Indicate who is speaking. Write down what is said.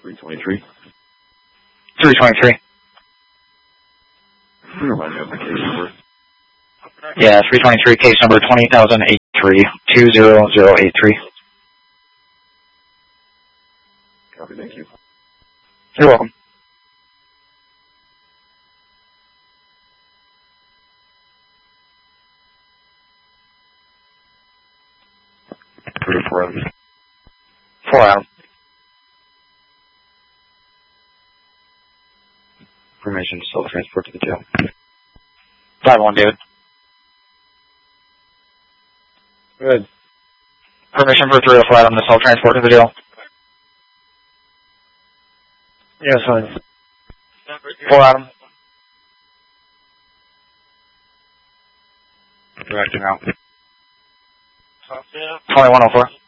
Speaker 1: 323.
Speaker 2: 323.
Speaker 1: Remind me of the case number.
Speaker 2: Yeah, 323, case number 20,083, 20083.
Speaker 1: Copy, thank you.
Speaker 2: You're welcome.
Speaker 1: Four Adam.
Speaker 2: 4 Adam.
Speaker 1: Information to self-transport to the jail.
Speaker 2: 5-1, David.
Speaker 1: Good.
Speaker 2: Permission for 304 Adam to self-transport to the jail.
Speaker 1: Yes, fine.
Speaker 2: 4 Adam.
Speaker 1: Directing out.
Speaker 2: 2104.